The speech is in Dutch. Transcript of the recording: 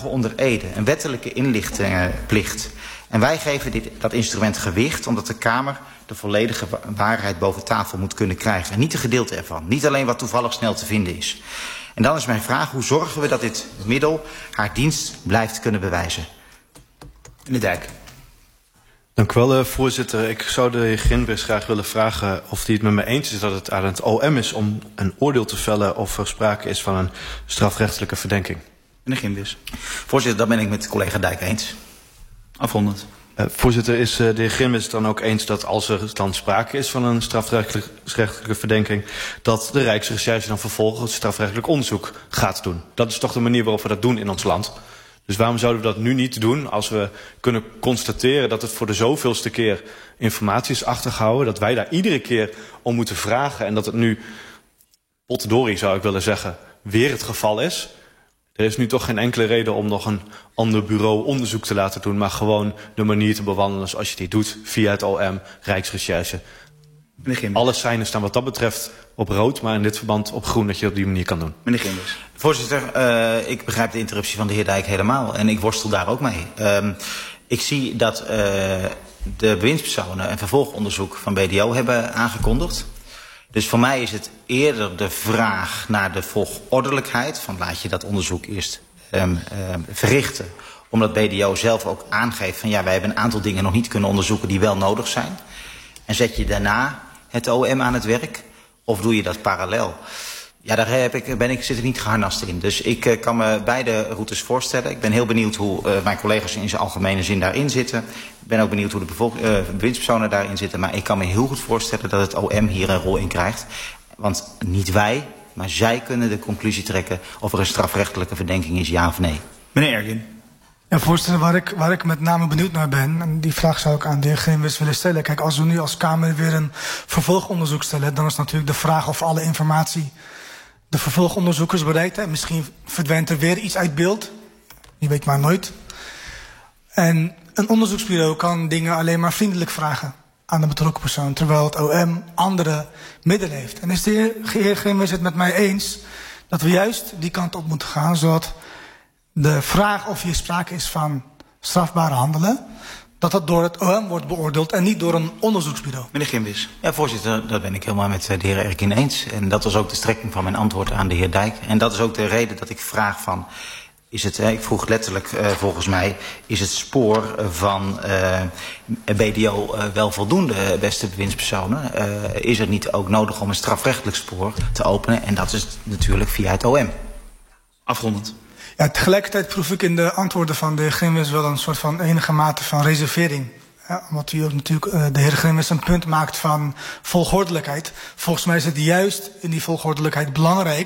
getuigen onder ede, een wettelijke inlichtingplicht. En wij geven dat instrument gewicht omdat de Kamer de volledige waarheid boven tafel moet kunnen krijgen. En niet een gedeelte ervan. Niet alleen wat toevallig snel te vinden is. En dan is mijn vraag, hoe zorgen we dat dit middel haar dienst blijft kunnen bewijzen? Meneer Dijk. Dank u wel, voorzitter. Ik zou de heer Grinwis graag willen vragen of hij het met me eens is dat het aan het OM is om een oordeel te vellen of er sprake is van een strafrechtelijke verdenking. Meneer Grinwis. Voorzitter, dat ben ik met collega Dijk eens. Afrondend. Voorzitter, is de heer Grinwis dan ook eens dat als er dan sprake is van een strafrechtelijke verdenking, dat de Rijksrecherche dan vervolgens strafrechtelijk onderzoek gaat doen? Dat is toch de manier waarop we dat doen in ons land? Dus waarom zouden we dat nu niet doen als we kunnen constateren dat het voor de zoveelste keer informatie is achtergehouden, dat wij daar iedere keer om moeten vragen en dat het nu, potverdorie zou ik willen zeggen, weer het geval is? Er is nu toch geen enkele reden om nog een ander bureau onderzoek te laten doen, maar gewoon de manier te bewandelen zoals je die doet via het OM, Rijksrecherche. Alle seinen staan wat dat betreft op rood, maar in dit verband op groen, dat je op die manier kan doen. Meneer Grinwis. Voorzitter, ik begrijp de interruptie van de heer Dijk helemaal en ik worstel daar ook mee. Ik zie dat de bewindspersonen een vervolgonderzoek van BDO hebben aangekondigd. Dus voor mij is het eerder de vraag naar de volgordelijkheid van laat je dat onderzoek eerst verrichten. Omdat BDO zelf ook aangeeft van ja, wij hebben een aantal dingen nog niet kunnen onderzoeken die wel nodig zijn. En zet je daarna het OM aan het werk of doe je dat parallel? Ja, daar zit ik niet geharnast in. Dus ik kan me beide routes voorstellen. Ik ben heel benieuwd hoe mijn collega's in zijn algemene zin daarin zitten. Ik ben ook benieuwd hoe de bewindspersonen daarin zitten. Maar ik kan me heel goed voorstellen dat het OM hier een rol in krijgt. Want niet wij, maar zij kunnen de conclusie trekken of er een strafrechtelijke verdenking is, ja of nee. Meneer Ergin. Ja, voorzitter, waar ik met name benieuwd naar ben, en die vraag zou ik aan de heer Grinwis willen stellen. Kijk, als we nu als Kamer weer een vervolgonderzoek stellen, dan is natuurlijk de vraag of alle informatie de vervolgonderzoekers bereikt. Misschien verdwijnt er weer iets uit beeld. Je weet maar nooit. En een onderzoeksbureau kan dingen alleen maar vriendelijk vragen aan de betrokken persoon, terwijl het OM andere middelen heeft. En is de heer Grinwis het met mij eens dat we juist die kant op moeten gaan, zodat de vraag of hier sprake is van strafbare handelen, dat dat door het OM wordt beoordeeld en niet door een onderzoeksbureau. Meneer Grinwis. Ja, voorzitter, dat ben ik helemaal met de heer Erkin eens. En dat was ook de strekking van mijn antwoord aan de heer Dijk. En dat is ook de reden dat ik vraag van, is het, ik vroeg letterlijk volgens mij, is het spoor van BDO wel voldoende, beste bewindspersonen? Is het niet ook nodig om een strafrechtelijk spoor te openen? En dat is natuurlijk via het OM. Afrondend. Ja, tegelijkertijd proef ik in de antwoorden van de heer Grinwis wel een soort van enige mate van reservering. Ja, omdat u ook natuurlijk de heer Grinwis een punt maakt van volgordelijkheid. Volgens mij is het juist in die volgordelijkheid belangrijk